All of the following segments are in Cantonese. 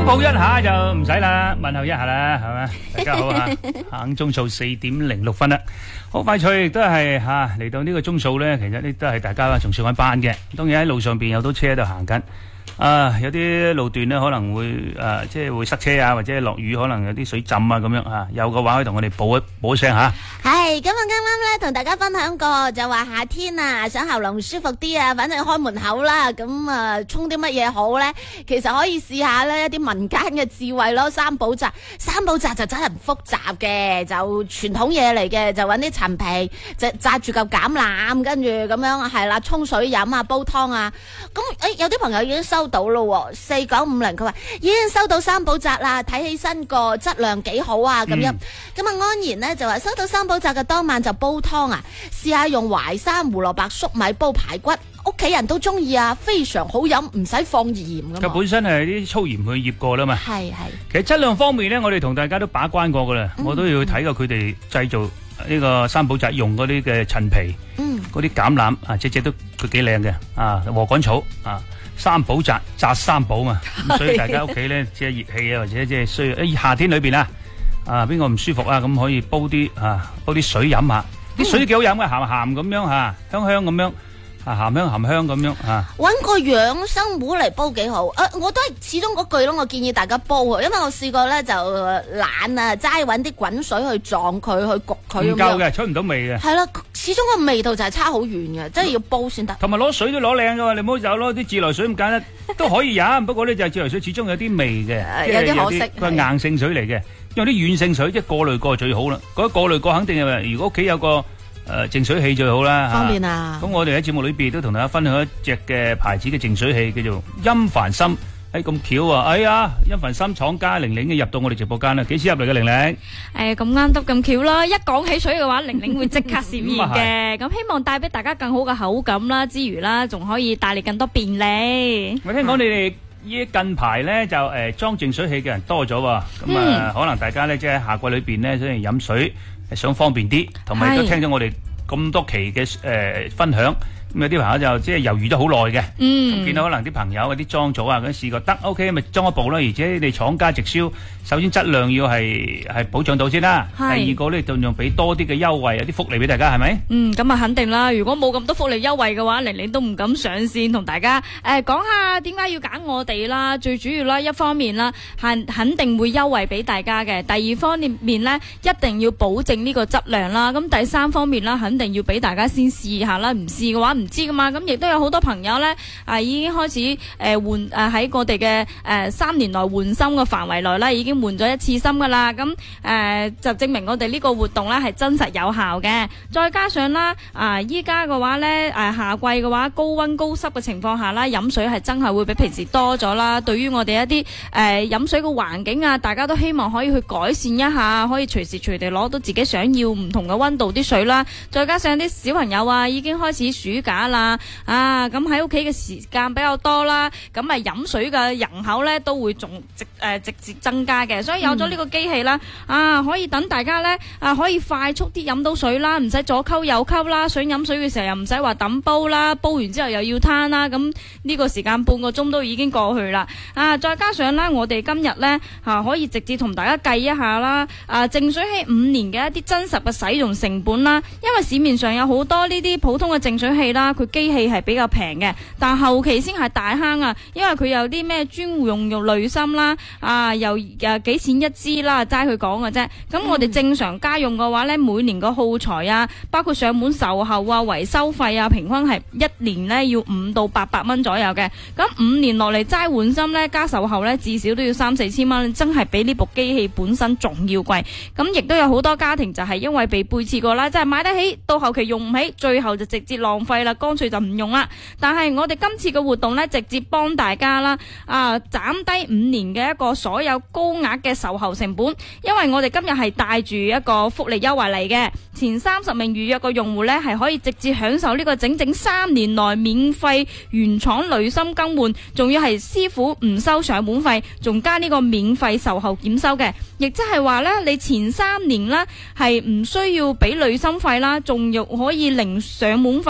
報一下就唔使啦，問候一下啦，係咪？大家好吓，晏鐘數4:06啦，好快脆，亦都係吓嚟到呢個鐘數咧。其實呢都係大家仲上緊班嘅，當然喺路上邊有好多車喺度行緊。有啲路段咧可能會即係會塞車啊，或者落雨可能有啲水浸啊咁樣啊。有嘅話可以同我哋報一聲吓。 係咁啊！啱啱咧同大家分享過，就話夏天啊，想喉嚨舒服啲啊，反正開門口啦。咁啊，沖啲乜嘢好咧？其實可以試下咧一啲民間嘅智慧咯。三寶扎就真係唔複雜嘅，就傳統嘢嚟嘅，就揾啲陳皮，就紮住嚿橄欖，跟住咁樣係啦，沖水飲啊，煲湯啊。咁有啲朋友已經收到咯，4950佢話已經收到三寶扎啦，睇起身個質量幾好啊，咁樣。咁啊安然呢就話收到三寶扎嘅當晚就煲湯啊，試下用淮山、胡蘿蔔、粟米煲排骨，屋企人都中意啊，非常好飲，唔使放鹽㗎嘛。 佢本身係啲粗鹽去醃過啦嘛。 係。 其實質量方面呢，我哋同大家都把關過噶啦，我都要睇過佢哋製造呢個三寶扎用嗰啲嘅陳皮，嗰啲橄欖啊，隻都佢幾靚嘅啊，禾稈草啊。三寶扎三寶嘛，咁所以大家屋企咧即係熱氣啊，或者即係需要夏天裏邊啊，邊個唔舒服啊，咁可以煲啲水飲下，啲水都幾好飲嘅，鹹鹹咁樣吓，香香咁樣，鹹香鹹香咁樣吓。 搵個養生壺嚟煲幾好，我都係始終嗰句咯，我建議大家煲啊，因為我試過咧就懶啊，齋搵啲滾水去撞佢，去焗佢咁樣。唔夠嘅，出唔到味嘅。 係啦，始終個味道就係差好遠嘅，真係要煲先得。 同埋攞水都攞靚嘅，你唔好就攞啲自來水咁簡單，都可以飲。不過咧就係自來水始終有啲味嘅， 有啲可惜。 佢係硬性水嚟嘅，因為啲軟性水即係過濾過最好啦。嗰過濾過肯定係，如果屋企有個淨水器最好啦， 方便啊！ 咁我哋喺節目裏邊都同大家分享一隻嘅牌子嘅淨水器，叫做音凡心。咁巧啊！哎呀，音凡心廠家玲玲入到我哋直播間啦，幾時入嚟嘅玲玲？ 咁啱得咁巧啦！一講起水嘅話，玲玲會即刻閃現嘅。咁希望帶俾大家更好嘅口感啦，之餘啦，仲可以帶嚟更多便利。 我聽講你哋近排咧就裝淨水器嘅人多咗喎，咁可能大家咧即係夏季裏邊咧，想飲水想方便啲，同埋都聽咗我哋咁多期嘅分享。咁有啲朋友就即係猶豫咗好耐嘅，咁見到可能啲朋友嗰啲裝咗啊，咁試過得 OK 咪裝一部啦。而且你廠家直銷，首先質量要係保障到先啦。第二個咧就仲俾多啲嘅優惠，有啲福利俾大家，係咪？ 咁啊肯定啦。如果冇咁多福利優惠嘅話，玲玲都唔敢上線同大家講下點解要揀我哋啦。最主要啦，一方面啦，肯定會優惠俾大家嘅。第二方面咧，一定要保證呢個質量啦。咁第三方面啦，肯定要俾大家先試下啦。唔試嘅話唔知噶嘛，咁亦都有好多朋友咧，已經開始換喺我哋嘅3年內換芯嘅範圍內啦，已經換咗一次芯噶啦。咁就證明我哋呢個活動咧係真實有效嘅。再加上啦，依家嘅話咧，夏季嘅話高溫高濕嘅情況下啦，飲水係真係會比平時多咗啦。對於我哋一啲飲水嘅環境啊，大家都希望可以去改善一下，可以隨時隨地攞到自己想要唔同嘅溫度啲水啦。再加上啲小朋友啊，已經開始暑假啦，咁喺屋企嘅時間比較多啦，咁飲水嘅人口咧都會直接增加嘅，所以有咗呢個機器啦，可以等大家咧可以快速啲飲到水啦，唔使左溝右溝啦，想飲水嘅時候又唔使話抌煲啦，煲完之後又要攤啦，咁呢個時間半個鐘都已經過去啦，再加上咧我哋今日咧可以直接同大家計一下啦，淨水器5年嘅一啲真實嘅使用成本啦，因為市面上有好多呢啲普通嘅淨水器啦，佢機器係比較平嘅，但後期先係大坑啊，因為佢有啲咩專用濾芯啦，又幾錢一支啦，齋佢講嘅啫。咁我哋正常家用嘅話咧，每年個耗材啊，包括上門售後啊、維修費啊，平均係1年咧要500到800蚊左右嘅。咁5年落嚟齋換芯咧，加售後咧，至少都要3-4千蚊，真係比呢部機器本身仲要貴。咁亦都有好多家庭就係因為被背刺過啦，即係買得起，到後期用唔起，最後就直接浪費啦，乾脆就唔用啦。但係我哋今次嘅活動咧，直接幫大家啦，減低5年嘅一個所有高額嘅售後成本，因為我哋今日係帶住一個福利優惠嚟嘅，前30名預約嘅用戶咧係可以直接享受呢個整整3年內免費原廠濾芯更換，仲要係師傅唔收上門費，仲加呢個免費售後檢修嘅，亦即係話咧，你前3年啦係唔需要俾濾芯費啦，仲要可以零上門費啦，仲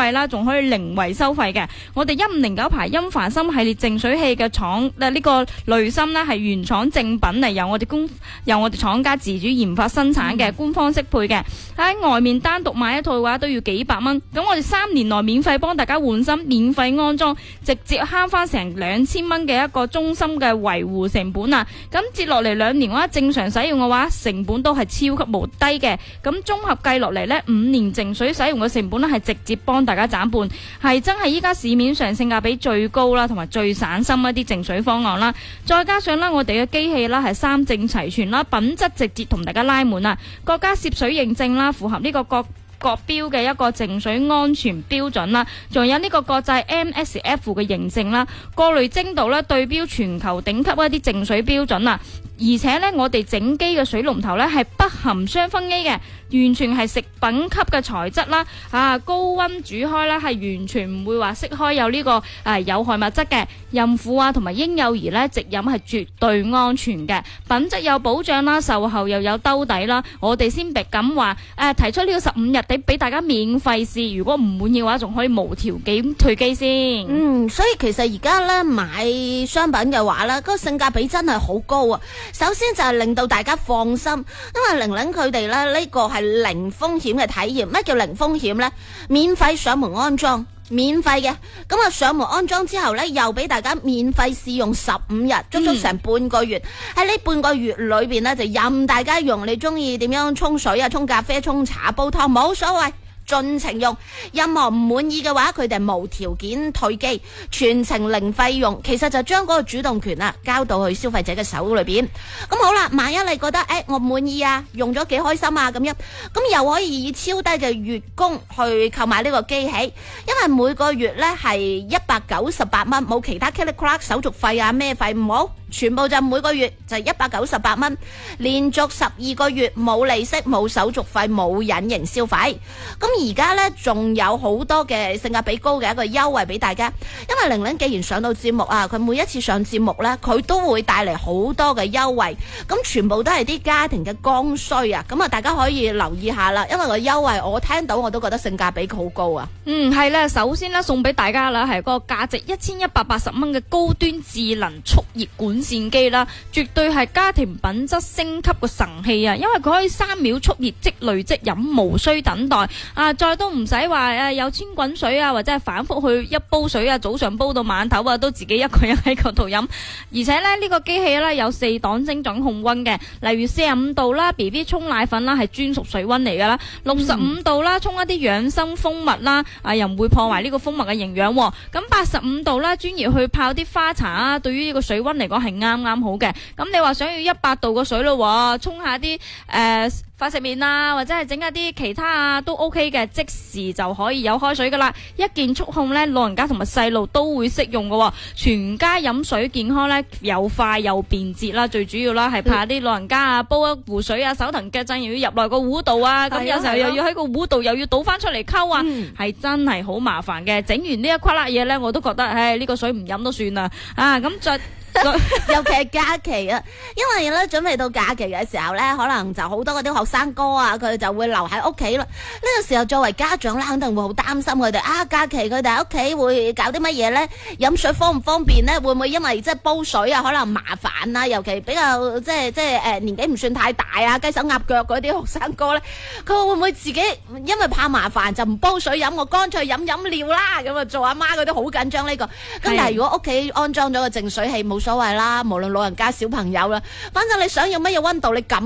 可以零維收費嘅。我哋1509牌音凡森系列淨水器嘅廠呢個濾芯呢係原廠正品嚟，由我哋廠家自主研發生產嘅，官方適配嘅。喺外面單獨買一套嘅話都要幾百蚊，咁我哋3年內免費幫大家換芯，免費安裝，直接慳翻成2000蚊嘅一個中心嘅維護成本啊！咁接落嚟2年嘅話，正常使用嘅話，成本都係超級無低嘅。咁綜合計落嚟呢，5年淨水使用嘅成本呢係直接幫大家斬半，係真係依家市面上性價比最高啦，同埋最省心一啲淨水方案啦。再加上呢，我哋嘅機器啦係3證齊全啦，品質直接同大家拉滿啊！國家涉水認證啦，符合呢個國標嘅一個淨水安全標準啦，仲有呢個國際 MSF 嘅認證啦，過濾精度咧對標全球頂級一啲淨水標準啦。而且呢，我哋整機嘅水龍頭呢係不含雙酚 A 嘅，完全係食品級嘅材質啦。高溫煮開呢係完全唔會話釋開有呢個有害物質嘅。孕婦啊同埋嬰幼兒呢，直飲係絕對安全嘅，品質有保障啦，售後又有兜底啦。我哋先咁話提出呢個15日地俾大家免費試，如果唔滿意嘅話，仲可以無條件退機先。 所以其實而家呢，買商品嘅話呢，嗰個性價比真係好高啊！首先就係令到大家放心，因為玲玲佢哋咧呢個係零風險嘅體驗。咩叫零風險呢？免費上門安裝，免費嘅。咁啊上門安裝之後呢，又俾大家免費試用15日，足足成半個月。喺呢半個月裏邊呢，就任大家用，你中意點樣沖水啊、沖咖啡、沖茶、煲湯，冇所謂。盡情用，任何唔滿意嘅話，佢哋無條件退機，全程零費用。其實就將嗰個主動權啊交到去消費者嘅手裏邊。咁好啦，萬一你覺得我唔滿意啊，用咗幾開心啊咁樣，咁又可以以超低嘅月供去購買呢個機器，因為每個月呢係198蚊，冇其他 click clack 手續費啊咩費唔好。全部就每個月就198蚊，連續12個月冇利息、冇手續費、冇隱形消費。咁而家呢，仲有好多嘅性價比高嘅一個優惠俾大家，因為玲玲既然上到節目啊，佢每一次上節目呢，佢都會帶嚟好多嘅優惠，咁全部都係啲家庭嘅剛需啊，咁啊大家可以留意下啦，因為個優惠我聽到我都覺得性價比好高啊。 係啦，首先呢，送俾大家啦係個價值1180蚊嘅高端智能速熱管線機啦，絕對係家庭品質升級嘅神器啊！因為佢可以3秒速熱即累即飲，無需等待啊！再都唔使話有千滾水啊，或者係反覆去一煲水啊，早上煲到晚頭啊，都自己一個人喺嗰度飲。而且呢，呢個機器呢有4檔精準控溫嘅，例如45度啦 ，BB 沖奶粉啦係專屬水溫嚟噶啦，65度啦沖一啲養生蜂蜜啦，又唔會破壞呢個蜂蜜嘅營養。咁85度啦，專業去泡啲花茶啊，對於呢個水溫嚟講係啱好嘅。咁你話想要100度個水咯，沖下啲快食麵啊，或者係整一啲其他啊都 OK 嘅，即時就可以有開水噶啦。一鍵觸控呢，老人家同埋細路都會適用嘅，全家飲水健康呢，又快又便捷啦。最主要啦係怕啲老人家啊煲一壺水啊手騰腳震，又要入內個壺度啊，咁有時候又要喺個壺度又要倒翻出嚟溝啊，係真係好麻煩嘅。整完呢一跨粒嘢呢，我都覺得呢個水唔飲都算啦。咁再尤其係假期啊，因為咧準備到假期嘅時候咧，可能就好多嗰啲學生哥啊，佢哋就會留喺屋企啦。呢個時候作為家長咧，肯定會好擔心佢哋假期佢哋喺屋企會搞啲乜嘢咧？飲水方唔方便咧？會唔會因為即係煲水啊，可能麻煩啊？尤其比較即係年紀唔算太大啊，雞手鴨腳嗰啲學生哥咧，佢會唔會自己因為怕麻煩就唔煲水飲，我乾脆飲料啦？咁啊，做阿媽佢都好緊張呢個。咁但係如果屋企安裝咗個淨水器，冇所謂啦，無論老人家小朋友啦，反正你想要乜嘢溫度，你撳